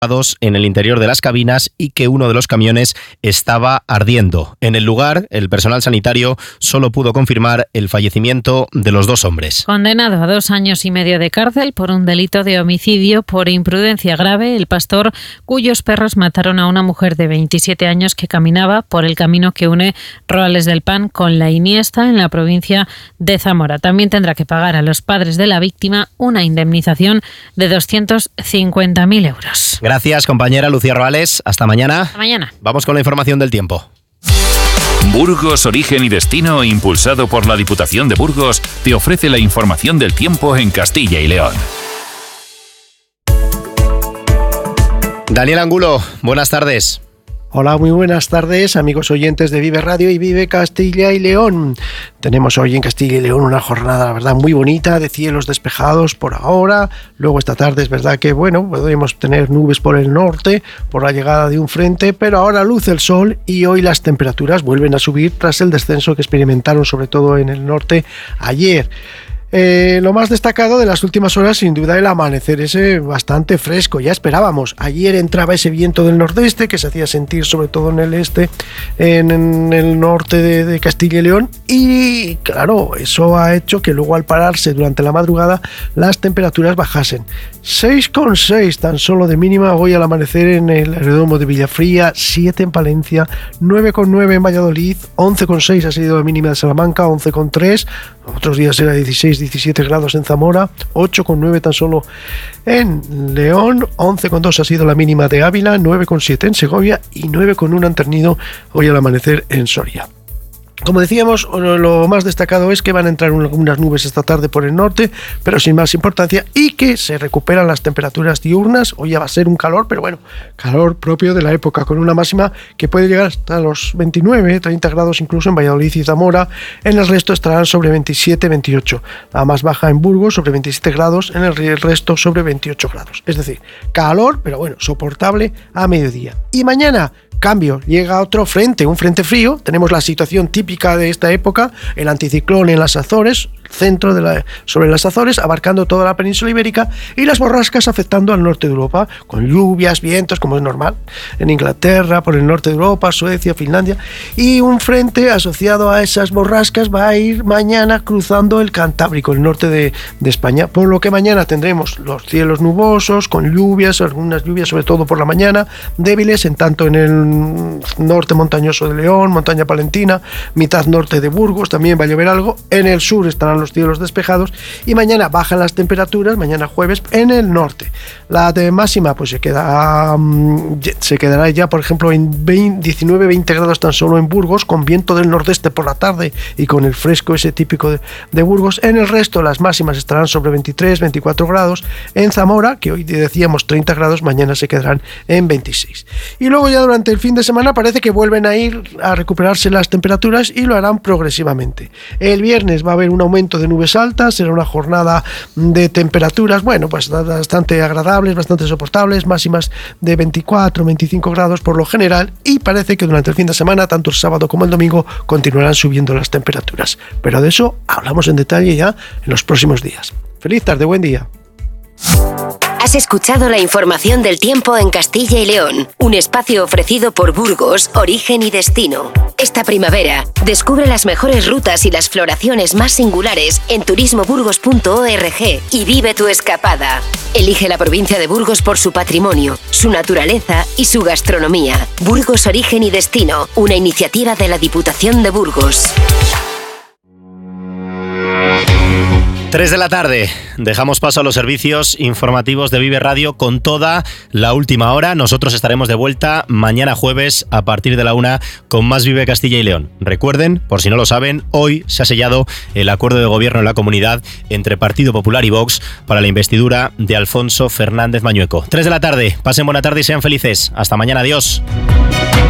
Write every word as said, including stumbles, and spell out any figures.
en el interior de las cabinas y que uno de los camiones estaba ardiendo. En el lugar, el personal sanitario solo pudo confirmar el fallecimiento de los dos hombres. Condenado a dos años y medio de cárcel por un delito de homicidio por imprudencia grave, el pastor cuyos perros mataron a una mujer de veintisiete años que caminaba por el camino que une Roales del Pan con La Iniesta en la provincia de Zamora. También tendrá que pagar a los padres de la víctima una indemnización de doscientos cincuenta mil euros. Gracias, compañera Lucía Roales. Hasta mañana. Hasta mañana. Vamos con la información del tiempo. Burgos, Origen y Destino, impulsado por la Diputación de Burgos, te ofrece la información del tiempo en Castilla y León. Daniel Angulo, buenas tardes. Hola, muy buenas tardes, amigos oyentes de Vive Radio y Vive Castilla y León. Tenemos hoy en Castilla y León una jornada, la verdad, muy bonita, de cielos despejados por ahora. Luego esta tarde es verdad que, bueno, podemos tener nubes por el norte, por la llegada de un frente, pero ahora luce el sol y hoy las temperaturas vuelven a subir tras el descenso que experimentaron, sobre todo en el norte, ayer. Eh, lo más destacado de las últimas horas, sin duda, el amanecer ese bastante fresco. Ya esperábamos. Ayer entraba ese viento del nordeste que se hacía sentir sobre todo en el este, en, en el norte de, de Castilla y León. Y claro, eso ha hecho que luego al pararse durante la madrugada las temperaturas bajasen. seis coma seis tan solo de mínima hoy al amanecer en el aeródromo de Villafría, siete en Palencia, nueve coma nueve en Valladolid, once coma seis ha sido la mínima de Salamanca, once coma tres. Otros días era dieciséis, diecisiete grados en Zamora, ocho coma nueve tan solo en León, once coma dos ha sido la mínima de Ávila, nueve coma siete en Segovia y nueve coma uno han tenido hoy al amanecer en Soria. Como decíamos, lo más destacado es que van a entrar algunas nubes esta tarde por el norte, pero sin más importancia, y que se recuperan las temperaturas diurnas. Hoy ya va a ser un calor, pero bueno, calor propio de la época, con una máxima que puede llegar hasta los veintinueve, treinta grados incluso en Valladolid y Zamora. En el resto estarán sobre veintisiete, veintiocho. La más baja en Burgos sobre veintisiete grados, en el resto sobre veintiocho grados. Es decir, calor, pero bueno, soportable a mediodía. Y mañana, cambio, llega otro frente, un frente frío. Tenemos la situación típica de esta época, el anticiclón en las Azores, centro de la, sobre las Azores, abarcando toda la península ibérica, y las borrascas afectando al norte de Europa, con lluvias, vientos, como es normal, en Inglaterra, por el norte de Europa, Suecia, Finlandia, y un frente asociado a esas borrascas va a ir mañana cruzando el Cantábrico, el norte de, de España, por lo que mañana tendremos los cielos nubosos, con lluvias, algunas lluvias sobre todo por la mañana, débiles, en tanto en el norte montañoso de León, montaña palentina, mitad norte de Burgos, también va a llover algo. En el sur estarán los cielos despejados y mañana bajan las temperaturas, mañana jueves, en el norte. La de máxima pues se queda se quedará ya, por ejemplo, en veinte, diecinueve, veinte grados tan solo en Burgos, con viento del nordeste por la tarde y con el fresco ese típico de, de Burgos. En el resto las máximas estarán sobre veintitrés, veinticuatro grados. En Zamora, que hoy decíamos treinta grados, mañana se quedarán en veintiséis. Y luego ya durante el fin de semana parece que vuelven a ir a recuperarse las temperaturas y lo harán progresivamente. El viernes va a haber un aumento de nubes altas, será una jornada de temperaturas, bueno, pues bastante agradables, bastante soportables, máximas de veinticuatro, veinticinco grados por lo general, y parece que durante el fin de semana, tanto el sábado como el domingo, continuarán subiendo las temperaturas. Pero de eso hablamos en detalle ya en los próximos días. Feliz tarde, buen día. Has escuchado la información del tiempo en Castilla y León, un espacio ofrecido por Burgos, Origen y Destino. Esta primavera, descubre las mejores rutas y las floraciones más singulares en turismo burgos punto org y vive tu escapada. Elige la provincia de Burgos por su patrimonio, su naturaleza y su gastronomía. Burgos, Origen y Destino, una iniciativa de la Diputación de Burgos. tres de la tarde, dejamos paso a los servicios informativos de Vive Radio con toda la última hora. Nosotros estaremos de vuelta mañana jueves a partir de la una con más Vive Castilla y León. Recuerden, por si no lo saben, hoy se ha sellado el acuerdo de gobierno en la comunidad entre Partido Popular y Vox para la investidura de Alfonso Fernández Mañueco. tres de la tarde, pasen buena tarde y sean felices. Hasta mañana, adiós.